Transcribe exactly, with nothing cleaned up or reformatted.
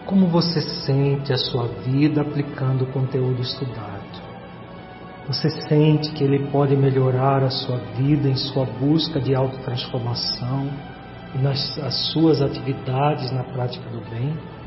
Como você sente a sua vida aplicando o conteúdo estudado? Você sente que ele pode melhorar a sua vida em sua busca de autotransformação e nas as suas atividades na prática do bem?